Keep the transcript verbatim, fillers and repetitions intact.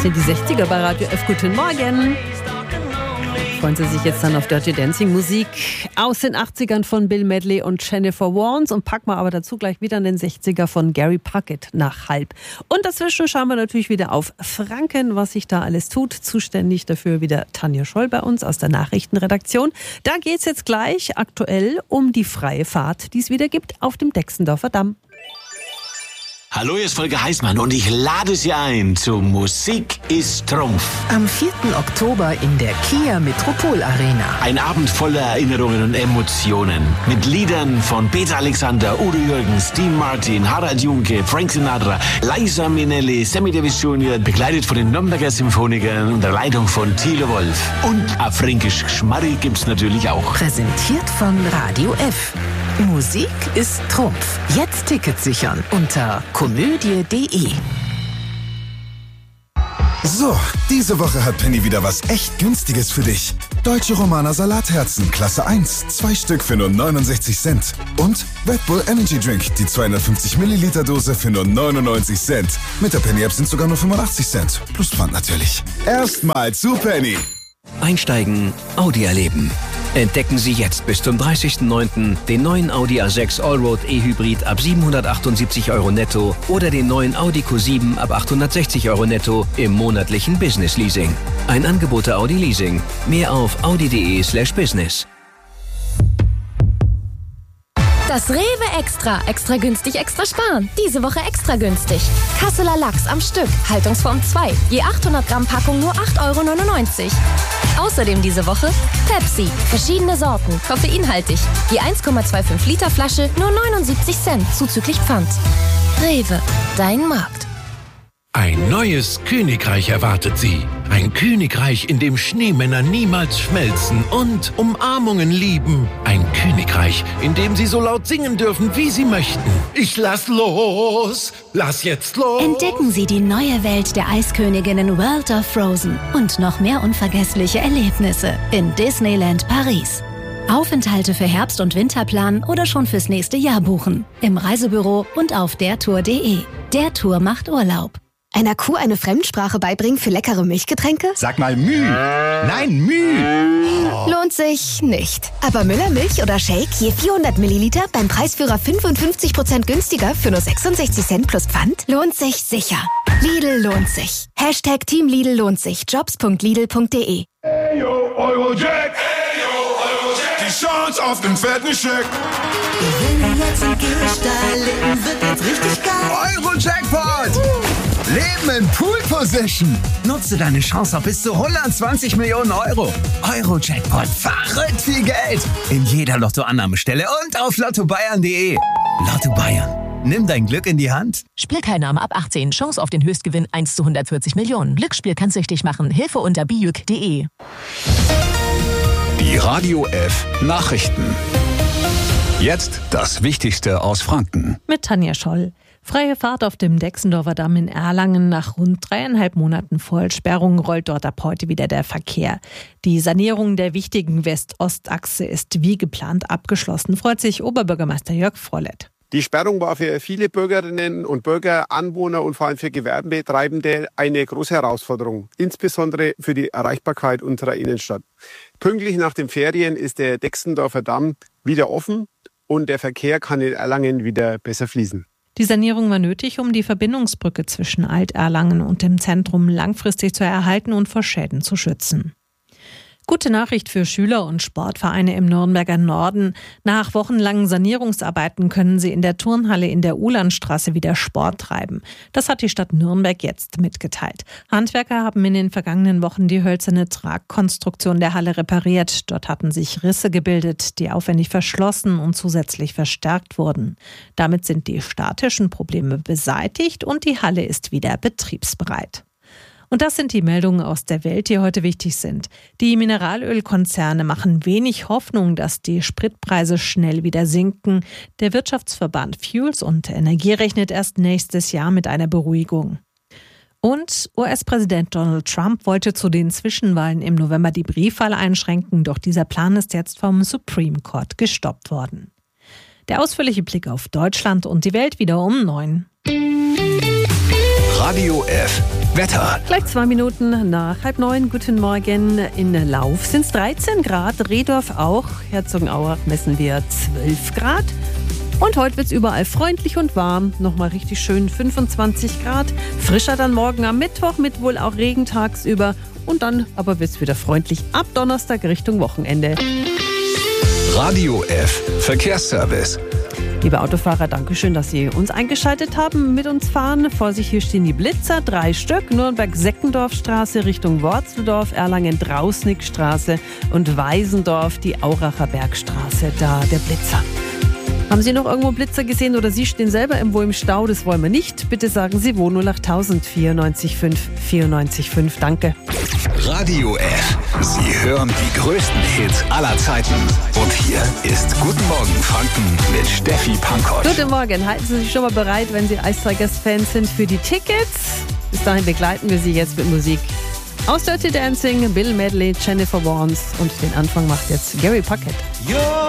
sind die sechziger bei Radio F. Guten Morgen. Freuen Sie sich jetzt dann auf Dirty Dancing Musik aus den achtzigern von Bill Medley und Jennifer Warnes und packen wir aber dazu gleich wieder in den sechziger von Gary Puckett nach halb. Und dazwischen schauen wir natürlich wieder auf Franken, was sich da alles tut. Zuständig dafür wieder Tanja Scholl bei uns aus der Nachrichtenredaktion. Da geht es jetzt gleich aktuell um die freie Fahrt, die es wieder gibt auf dem Dexendorfer Damm. Hallo, hier ist Volker Heißmann und ich lade Sie ein zu Musik ist Trumpf. Am vierten Oktober in der Kia Metropol Arena. Ein Abend voller Erinnerungen und Emotionen. Mit Liedern von Peter Alexander, Udo Jürgens, Dean Martin, Harald Junke, Frank Sinatra, Liza Minnelli, Sammy Davis Junior, begleitet von den Nürnberger Symphonikern unter Leitung von Thilo Wolf. Und a fränkisch Geschmarri gibt's natürlich auch. Präsentiert von Radio F. Musik ist Trumpf. Jetzt Tickets sichern unter komödie punkt de. So, diese Woche hat Penny wieder was echt Günstiges für dich. Deutsche Romaner Salatherzen, Klasse eins, zwei Stück für nur neunundsechzig Cent. Und Red Bull Energy Drink, die zweihundertfünfzig Milliliter Dose für nur neunundneunzig Cent. Mit der Penny App sind sogar nur fünfundachtzig Cent. Plus Pfand natürlich. Erstmal zu Penny. Einsteigen, Audi erleben. Entdecken Sie jetzt bis zum dreißigsten neunten den neuen Audi A sechs Allroad E-Hybrid ab siebenhundertachtundsiebzig Euro netto oder den neuen Audi Q sieben ab achthundertsechzig Euro netto im monatlichen Business Leasing. Ein Angebot der Audi Leasing. Mehr auf audi.de slash business. Das Rewe Extra. Extra günstig, extra sparen. Diese Woche extra günstig. Kasseler Lachs am Stück. Haltungsform zwei. Je achthundert Gramm Packung nur acht Euro neunundneunzig. Außerdem diese Woche Pepsi. Verschiedene Sorten. Koffeinhaltig. Je eins Komma fünfundzwanzig Liter Flasche nur neunundsiebzig Cent. Zuzüglich Pfand. Rewe. Dein Markt. Ein neues Königreich erwartet Sie. Ein Königreich, in dem Schneemänner niemals schmelzen und Umarmungen lieben. Ein Königreich, in dem Sie so laut singen dürfen, wie Sie möchten. Ich lass los, lass jetzt los. Entdecken Sie die neue Welt der Eisköniginnen World of Frozen und noch mehr unvergessliche Erlebnisse in Disneyland Paris. Aufenthalte für Herbst- und Winterplan oder schon fürs nächste Jahr buchen. Im Reisebüro und auf dertour punkt de. Der Tour macht Urlaub. Einer Kuh eine Fremdsprache beibringen für leckere Milchgetränke? Sag mal Müh. Nein, Müh. Oh. Lohnt sich nicht. Aber Müllermilch oder Shake je vierhundert Milliliter beim Preisführer fünfundfünfzig Prozent günstiger für nur sechsundsechzig Cent plus Pfand? Lohnt sich sicher. Lidl lohnt sich. Hashtag Team Lidl lohnt sich. Jobs punkt lidl punkt de. Hey yo, Eurojack. Hey yo, Eurojack. Die Chance auf den fetten Scheck. Gewinne jetzt und gestalten wird jetzt richtig geil. Eurojackpot. Leben in Pool Position. Nutze deine Chance auf bis zu hundertzwanzig Millionen Euro. Eurojackpot. Verrückt viel Geld. In jeder Lottoannahmestelle und auf lotto bayern punkt de. Lotto Bayern. Nimm dein Glück in die Hand. Spielteilnahme ab achtzehn. Chance auf den Höchstgewinn eins zu hundertvierzig Millionen. Glücksspiel kann süchtig machen. Hilfe unter bijuk punkt de. Die Radio F Nachrichten. Jetzt das Wichtigste aus Franken. Mit Tanja Scholl. Freie Fahrt auf dem Dexendorfer Damm in Erlangen. Nach rund dreieinhalb Monaten Vollsperrung rollt dort ab heute wieder der Verkehr. Die Sanierung der wichtigen West-Ost-Achse ist wie geplant abgeschlossen, freut sich Oberbürgermeister Jörg Frollett. Die Sperrung war für viele Bürgerinnen und Bürger, Anwohner und vor allem für Gewerbetreibende eine große Herausforderung, insbesondere für die Erreichbarkeit unserer Innenstadt. Pünktlich nach den Ferien ist der Dexendorfer Damm wieder offen und der Verkehr kann in Erlangen wieder besser fließen. Die Sanierung war nötig, um die Verbindungsbrücke zwischen Alt-Erlangen und dem Zentrum langfristig zu erhalten und vor Schäden zu schützen. Gute Nachricht für Schüler und Sportvereine im Nürnberger Norden. Nach wochenlangen Sanierungsarbeiten können sie in der Turnhalle in der Uhlandstraße wieder Sport treiben. Das hat die Stadt Nürnberg jetzt mitgeteilt. Handwerker haben in den vergangenen Wochen die hölzerne Tragkonstruktion der Halle repariert. Dort hatten sich Risse gebildet, die aufwendig verschlossen und zusätzlich verstärkt wurden. Damit sind die statischen Probleme beseitigt und die Halle ist wieder betriebsbereit. Und das sind die Meldungen aus der Welt, die heute wichtig sind. Die Mineralölkonzerne machen wenig Hoffnung, dass die Spritpreise schnell wieder sinken. Der Wirtschaftsverband Fuels und Energie rechnet erst nächstes Jahr mit einer Beruhigung. Und U S-Präsident Donald Trump wollte zu den Zwischenwahlen im November die Briefwahl einschränken, doch dieser Plan ist jetzt vom Supreme Court gestoppt worden. Der ausführliche Blick auf Deutschland und die Welt wieder um neun. Radio F. Wetter. Gleich zwei Minuten nach halb neun. Guten Morgen. In Lauf sind es dreizehn Grad, Rehdorf auch. Herzogenaurach messen wir zwölf Grad. Und heute wird es überall freundlich und warm. Nochmal richtig schön fünfundzwanzig Grad. Frischer dann morgen am Mittwoch mit wohl auch Regen tagsüber. Und dann aber wird es wieder freundlich ab Donnerstag Richtung Wochenende. Radio F Verkehrsservice. Liebe Autofahrer, danke schön, dass Sie uns eingeschaltet haben, mit uns fahren. Vorsicht, hier stehen die Blitzer, drei Stück. Nürnberg-Seckendorfstraße Richtung Worzeldorf, Erlangen-Drausnickstraße und Weisendorf, die Auracher Bergstraße, da der Blitzer. Haben Sie noch irgendwo Blitzer gesehen oder Sie stehen selber irgendwo im Stau? Das wollen wir nicht. Bitte sagen Sie wo null acht null null vierundneunzig fünf vierundneunzig fünf. Danke. Radio F. Sie hören die größten Hits aller Zeiten. Und hier ist Guten Morgen Franken mit Steffi Pankow. Guten Morgen. Halten Sie sich schon mal bereit, wenn Sie Ice Tigers-Fans sind, für die Tickets. Bis dahin begleiten wir Sie jetzt mit Musik. Aus Dirty Dancing, Bill Medley, Jennifer Warnes und den Anfang macht jetzt Gary Puckett.